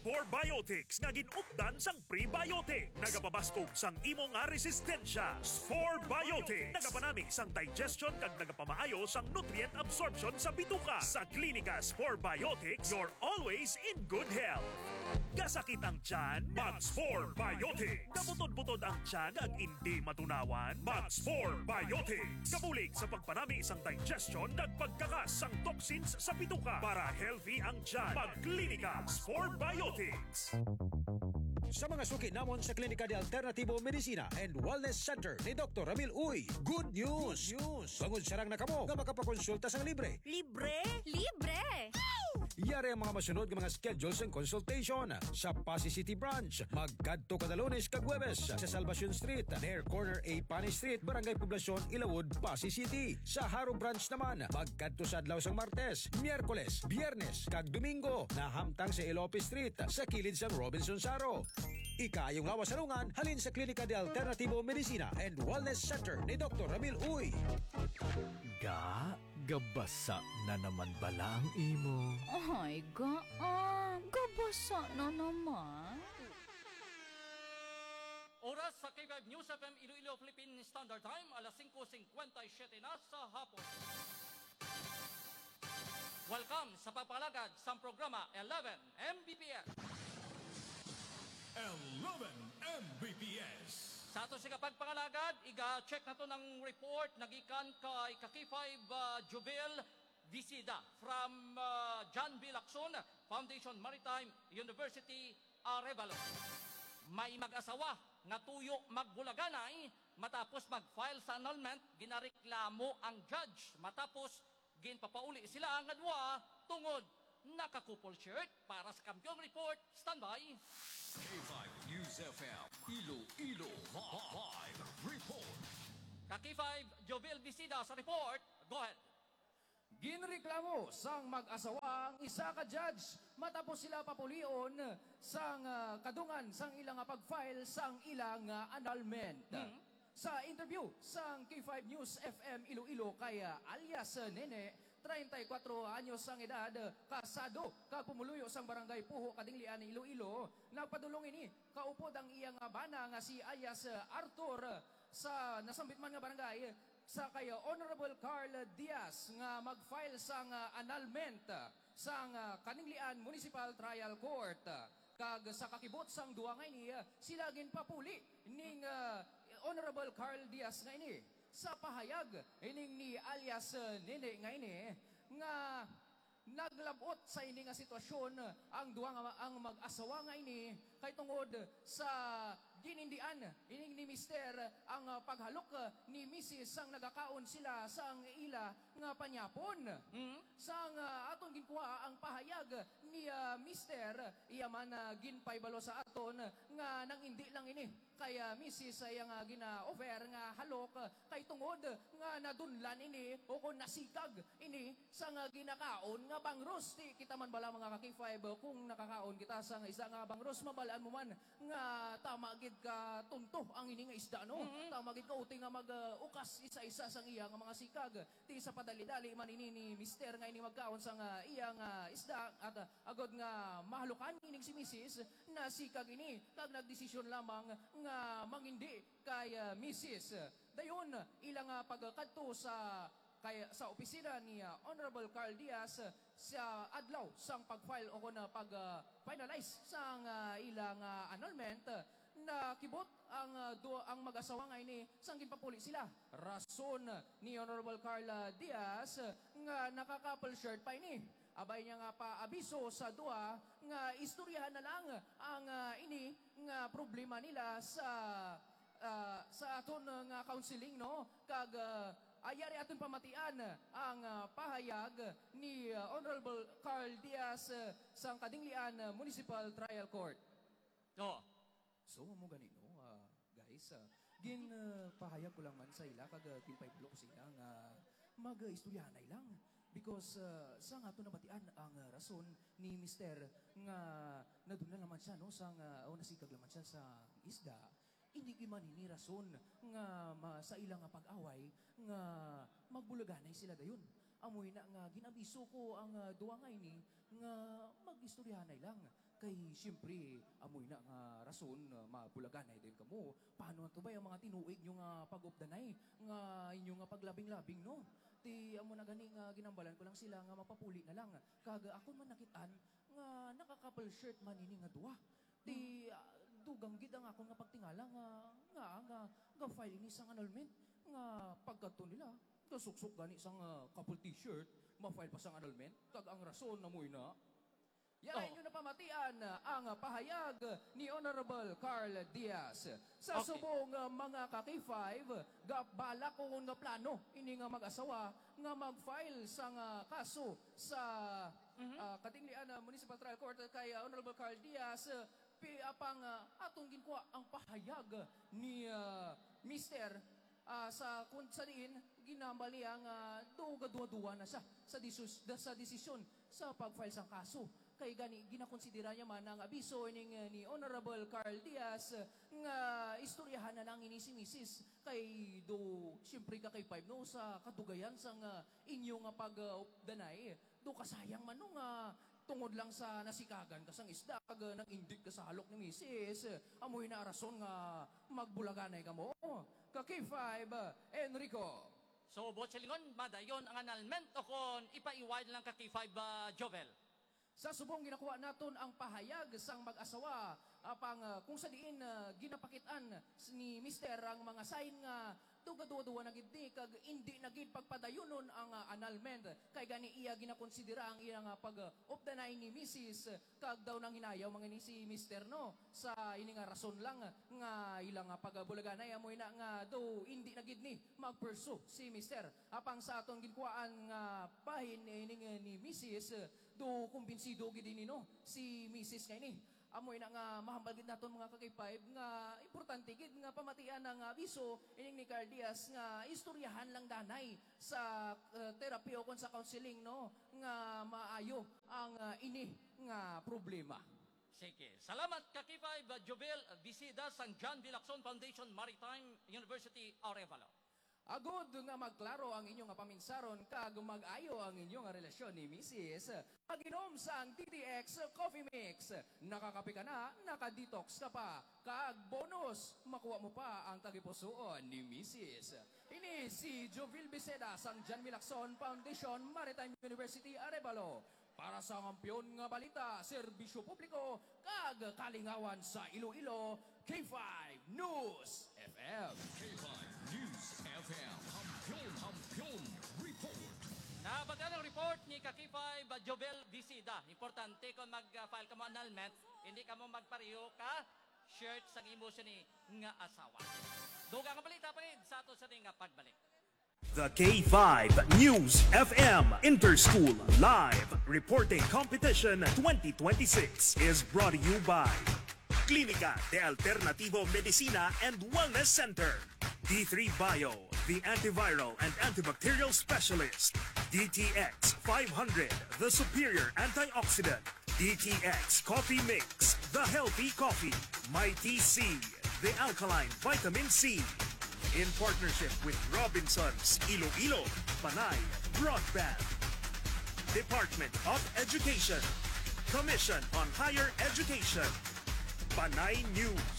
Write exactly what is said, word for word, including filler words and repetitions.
four Biotics nga ginupdan sang prebiotic. Nagapabastog sang imo nga resistensya. four Biotics. Nagapanami sang digestion kag nagapamaayo sang nutrient absorption sa bituka. Sa Klinika four Biotics, you're always in good health. Kasakit ang tiyan, Max four Biotics. Kabutod-butod ang tiyan ag hindi matunawan, Max four Biotics. Kabulig sa pagpanami sang digestion ag pagkakas sang toxins sa bituka para healthy ang tiyan. Pag-Klinika four Biotics. Sa mga suki namon sa Klinika de Alternativo Medicina and Wellness Center ni Doctor Ramil Uy, good news! Good news! Bangod sarang nakamo nga makapakonsulta sang libre. Libre? Libre! Yari ang mga masunod ng mga schedules and consultation sa Pasay City Branch. Magkadto kada Lunes kag Huwebes sa Salvacion Street, near corner A Pani Street, Barangay Poblacion, Ilawod, Pasay City. Sa Haro Branch naman, magkadto sa adlaw sang Martes, Miyerkules, Biyernes kag Domingo na hamtang sa Ilope Street sa kilid sang Robinson Saro. Ikayong lawas sarungan halin sa Klinika de Alternativo Medicina and Wellness Center ni Doctor Ramil Uy. Ga, gabasa na naman bala ang imo. Ay, ga, ah, gabasa na naman. Oras sa K five News F M Iloilo Philippine Standard Time, alas five fifty-seven na sa hapon. Welcome sa pagpalagad sa programa eleven M B P S. eleven M B P S. Sa ato sa pagpangalagad, iga-check na to ng report nagikan kay K five uh, Jovel Visida from uh, John B. Lacson Foundation Maritime University, Arevalo. May mag-asawa nga tuyo magbulaganay matapos mag-file sa annulment, ginareklamo ang judge matapos ginpapauli sila ang adwa tungod naka-couple shirt. Para sa Kampiyon Report, standby. K five News F M Iloilo Live Report. K five Jovel Visida sa report. Go ahead. Ginreklamo sang mag-asawa ang isa ka judge matapos sila papulion sang uh, kadungan sang ilang pag-file sang ilang uh, annulment. Hmm. Sa interview sang K five News F M Iloilo kay uh, alias uh, Nene, thirty-four anyos ang edad, kasado, kag pumuluyo sang barangay Puho, Kadinglian, Iloilo. Nagpadulong ini, kaupod ang iyang bana nga si alias uh, Arthur sa nasambit man nga barangay sa kay Honorable Carl Diaz nga mag-file sang uh, annulment sang uh, Kaninglian Municipal Trial Court. Kag sa kakibot sang duwa nga ini, sila ginpapuli ning uh, Honorable Carl Diaz nga ini. Sa pahayag ining ni alias uh, Nene nga ini nga naglabot sa ini nga sitwasyon ang duwa nga ang mag-asawa nga ini kay tungod sa ginindian ining ni Mister ang uh, paghalok uh, ni Missus sang nagakaon sila sang ila nga panyapon. Hmm? Sang uh, aton ginkuha ang pahayag ni uh, Mister iyaman uh, ginpaybalo sa aton nga nang hindi lang ini kaya Missus ay nga gina-offer nga halok uh, kay tungod nga nadunlan ini o kung nasikag ini sang uh, ginakaon nga bangros. Ti kita man bala mga ka-K five uh, kung nakakaon kita sa isa nga bangros, mabalaan mo man nga tama gid ka tunto ang ini nga isda no. Mm-hmm. Tama gid ka uti nga mag-ukas uh, isa-isa sang iya nga mga sikag. Ti sa padali-dali man ini ni Mister nga ini magkaon sang uh, iya nga isda at uh, agod nga mahalukan ining si Missus na sikag ini kag nagdesisyon lamang nga mangindi kay uh, Missus Dayon ilang uh, pagkadto sa kay sa opisina ni uh, Honorable Carl Diaz uh, sa adlaw sang pag-file o na pag-finalize uh, sang uh, ilang uh, annulment uh, na kibot ang uh, do, ang mag-asawa nga ini sang ginpapuli sila. Rason uh, ni Honorable Carl Diaz uh, nga naka-couple shirt pa ini. Abay niya nga pa abiso sa dua nga istoryahan na lang ang uh, ini nga problema nila sa uh, sa aton uh, nga counseling no kag uh, ayari aton pamatian ang uh, pahayag ni uh, Honorable Carl Diaz uh, sang Kadinglian uh, Municipal Trial Court. Oh. So mo ganito uh, guys, uh, gin uh, pahayag ko lang man sa ila kag uh, ginpaypulo ko sila nga mag-istoryahanay lang. Because uh, sa nga ito nabatian ang uh, rason ni Mister nga nadunlan naman siya no, sang, uh, o nasikag naman siya sa isda. Hindi man ini rason nga ma, sa ilang pag-away nga magbulaganay sila dayon. Amoy na nga ginabiso ko ang uh, duwa nga ini nga mag-istoryahanay lang. Kay siyempre, amoy na nga rason, uh, mabulaganay din kamo. Paano to ba yung mga tinuig nyo nga pag-updanay? Nga inyo nga paglabing-labing, no? Ti amo na gani nga ginambalan ko lang sila nga mapapuli na lang. Kaga ako man nakitaan nga naka-couple shirt man ini nga duwa. Ti uh, dugang gid ang ako nga pagtingala nga nga nga nga file ini sang annulment nga pagkadto nila. Kasuksok gani sang uh, couple t-shirt, ma-file pa sang annulment. Kag ang rason amoy na yan Oh. inyo na pamatian ang pahayag ni Honorable Carl Diaz. Sa Okay. subong uh, mga kaki five, gabala ko nga plano ini nga mag-asawa nga mag-file sa nga kaso sa uh, Katinglian uh, Municipal Trial Court kay uh, Honorable Carl Diaz. Uh, pi apang uh, atong ginkuha ang pahayag ni uh, Mister uh, sa kung sa diin ginambal niya nga duga-duwa na siya sa, disus, sa desisyon sa pag-file sa kaso. Kay gani ginakonsidera niya man ang abiso ning uh, ni Honorable Carl Diaz uh, nga istoryahan na lang ini si Missus kay do siyempre ka kay five no sa katugayan sang uh, inyo nga pag-updanay do kasayang man no nga tungod lang sa nasikagan kasang isda kag uh, nag-indik ka sa halok ni Missus uh, amoy na rason nga magbulaganay ka mo ka K five uh, Enrico. So, Botchelingon, madayon ang annulment o kung ipaiwide lang ka K five uh, Jovel. Sa subong ginakuha naton ang pahayag sang mag-asawa apang uh, kung sa diin uh, ginapakitaan ni Mister ang mga sign nga duga-duwa na gid ni kag indi na gid pagpadayonon ang uh, annulment kay gani iya ginakonsidera ang iya nga pag-updanay ni Missus kag daw nang hinayaw mga ni si Mister no sa ini nga rason lang nga ilang nga pagbulaganay amoy na nga do indi na gid ni magpursue si Mister apang sa aton ginkuhaan nga bahin ini nga ni Missus do kumbinsido gid ni no si Missus kay ni amoy na nga mahambal gid naton mga kaki five nga importante gid nga pamatian ang abiso ining ni Carl Diaz nga istoryahan lang danay sa uh, therapy o kon sa counseling no nga maayo ang uh, ini nga problema. Sige. Salamat ka K five uh, Jovel Visida sang John B. Lacson Foundation Maritime University Arevalo. Agod nga magklaro ang inyong nga paminsaron kag mag-ayo ang inyong nga relasyon ni Missus Pag-inom sang T T X Coffee Mix. Nakakape ka na, nakadetox ka pa. Kag bonus, makuha mo pa ang tagipusoon ni Missus Ini si Jovil Biseda sang John B. Lacson Foundation Maritime University Arevalo. Para sa kampiyon nga balita, serbisyo publiko, kag kalingawan sa Iloilo, K five News F M. K five News F M. Hampion, Hampion Report. Nabaga ng report ni ka K five uh, Jovel Visida. Importante kung mag-file ka mo annulment, hindi ka mo magpareho ka shirt sa imo siya ni nga asawa. Duga nga balita pa rin sa ato sa nga pagbalik. The K five News F M Interschool Live Reporting Competition twenty twenty-six is brought to you by Clínica de Alternativo Medicina and Wellness Center, D three Bio, the antiviral and antibacterial specialist, D T X five hundred, the superior antioxidant, D T X Coffee Mix, the healthy coffee, My T C, the alkaline vitamin C, in partnership with Robinsons Iloilo, Panay Broadband, Department of Education, Commission on Higher Education, Panay News.